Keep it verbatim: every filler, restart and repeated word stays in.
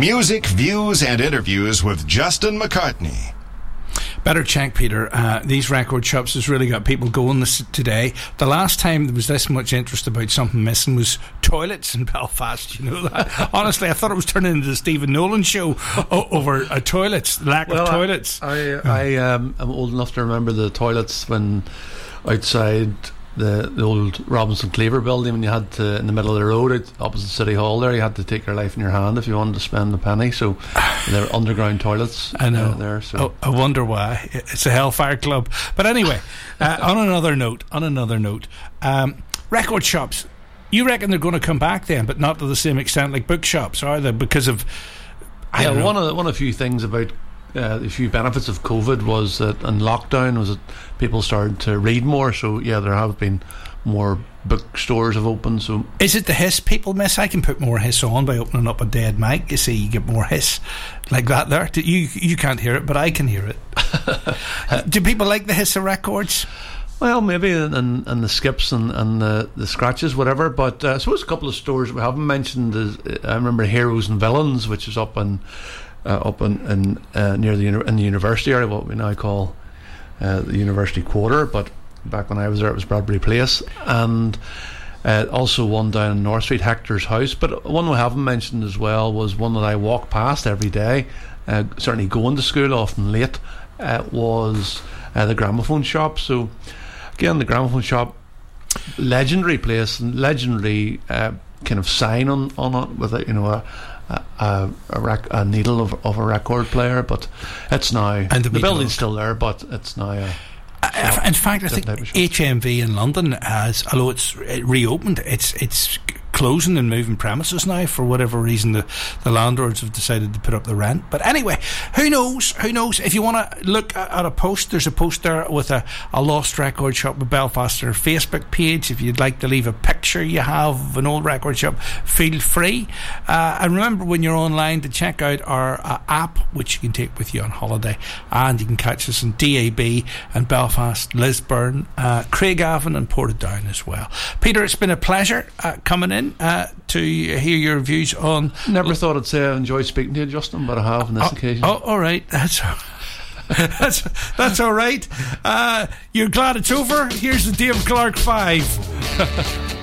Music, views, and interviews with Justin McCartney. Better check, Peter. Uh, these record shops has really got people going this today. The last time there was this much interest about something missing was toilets in Belfast. You know that? Honestly, I thought it was turning into the Stephen Nolan show o- over uh, toilets, lack well, of toilets. I, I, I um, am old enough to remember the toilets when outside the, the old Robinson Cleaver building, when you had to, in the middle of the road out opposite City Hall there, you had to take your life in your hand if you wanted to spend a penny. So there were underground toilets. I know. Uh, there. So I, I wonder why. It's a Hellfire Club. But anyway, uh, on another note, on another note, um, record shops. You reckon they're going to come back then, but not to the same extent like bookshops, are they? Because of I yeah, don't know. one of the, one of the few things about uh, the few benefits of COVID was that, and lockdown, was that people started to read more. So yeah, there have been more bookstores have opened. So is it the hiss people miss? I can put more hiss on by opening up a dead mic. You see, you get more hiss like that there. You you can't hear it, but I can hear it. Do people like the hiss of records? Well, maybe, and, and the skips and, and the, the scratches, whatever. But uh, I suppose a couple of stores we haven't mentioned is, I remember Heroes and Villains, which is up in uh, up in, in uh, near the in the university area, what we now call uh, the University Quarter. But back when I was there, it was Bradbury Place, and uh, also one down in North Street, Hector's House. But one we haven't mentioned as well was one that I walk past every day, uh, certainly going to school, often late. Uh, was uh, the Gramophone Shop. So. Again, the Gramophone Shop, legendary place and legendary uh, kind of sign on, on it with a, you know a a, a, a, rec- a needle of, of a record player, but it's now and the, the building's still there, but it's now. A, uh, in fact, I think H M V in London has, although it's reopened, it's it's closing and moving premises now for whatever reason. The, the landlords have decided to put up the rent. But anyway, who knows? Who knows? If you want to look at a post, there's a post there with a, a lost record shop with Belfast, their Facebook page. If you'd like to leave a picture you have of an old record shop, feel free. Uh, and remember, when you're online, to check out our uh, app, which you can take with you on holiday, and you can catch us in D A B and Belfast, Lisburn, uh, Craigavon and Portadown as well. Peter, it's been a pleasure uh, coming in Uh, to hear your views on. Never thought I'd say I enjoyed speaking to you, Justin, but I have on this oh, occasion. Oh, all right, that's that's that's all right. Uh, you're glad it's over. Here's the Dave Clark Five.